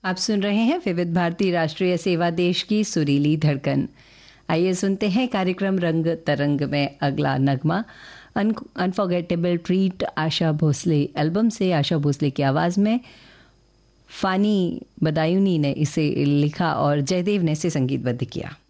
आप सुन रहे हैं विविध भारती राष्ट्रीय सेवा देश की सुरीली धड़कन। आइए सुनते हैं कार्यक्रम रंग तरंग में अगला नगमा unforgettable treat Asha Bhosle album से। आशा भोसले की आवाज़ में फ़ानी बदायूनी ने इसे लिखा और जयदेव ने इसे संगीतबद्ध किया।